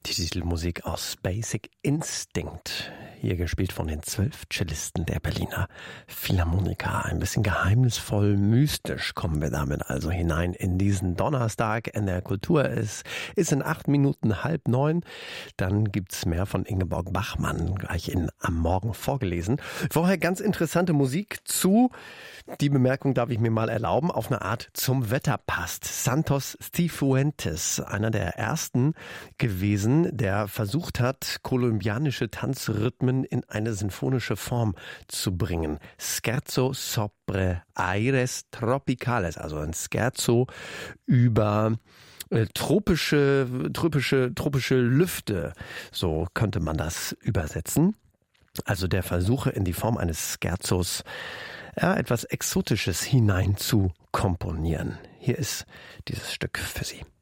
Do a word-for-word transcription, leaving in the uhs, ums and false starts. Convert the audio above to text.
Die Titelmusik aus Basic Instinct, hier gespielt von den zwölf Cellisten der Berliner Philharmoniker. Ein bisschen geheimnisvoll, mystisch kommen wir damit also hinein in diesen Donnerstag in der Kultur. Es ist in acht Minuten halb neun. Dann gibt's mehr von Ingeborg Bachmann gleich in Am Morgen vorgelesen. Vorher ganz interessante Musik zu, die Bemerkung darf ich mir mal erlauben, auf eine Art zum Wetter passt. Santos Cifuentes, einer der ersten gewesen, der versucht hat, kolumbianische Tanzrhythmen in eine sinfonische Form zu bringen. Scherzo sobre aires tropicales, also ein Scherzo über äh, tropische, tropische, tropische Lüfte, so könnte man das übersetzen. Also der Versuche in die Form eines Scherzos ja, etwas Exotisches hinein zu komponieren. Hier ist dieses Stück für Sie.